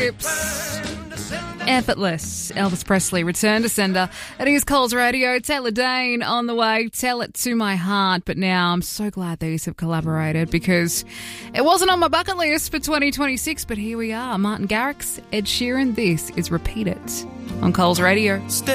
Effortless. Elvis Presley, Return to Sender. It is Coles Radio. Taylor Dane on the way. Tell it to my heart. But now I'm so glad these have collaborated because it wasn't on my bucket list for 2026, but here we are. Martin Garrix, Ed Sheeran. This is Repeat It on Coles Radio.